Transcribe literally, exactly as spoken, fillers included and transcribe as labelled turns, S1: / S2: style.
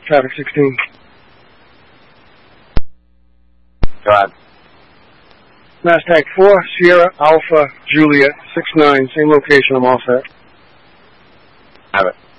S1: Traffic sixteen.
S2: Go ahead.
S1: Mastag four, Sierra Alpha Juliet six nine, same location, I'm all set.
S2: Have it.